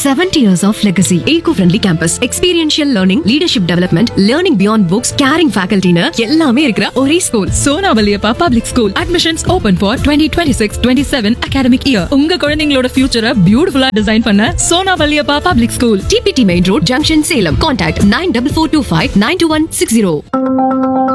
70 years of legacy. Eco-friendly campus, experiential learning, leadership development, learning beyond books, caring faculty னு எல்லாமே இருக்கிற ஒரே school. Sona Valliappa public school. Admissions open for 2026-27 academic year. உங்க குழந்தைகளோட ஃபியூச்சரை பியூட்டிஃபுல்லா டிசைன் பண்ண Sona Valliappa public school. TPT Main Road, Junction, Salem. Contact 94425 92160.